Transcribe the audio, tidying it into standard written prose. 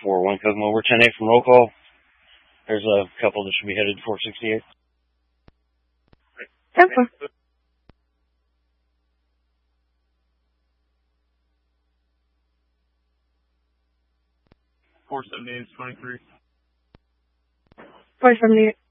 4-1 Kokomo. We're 10-8 from roll call. There's a couple that should be headed 468. 10-4. Four 78 23. 478.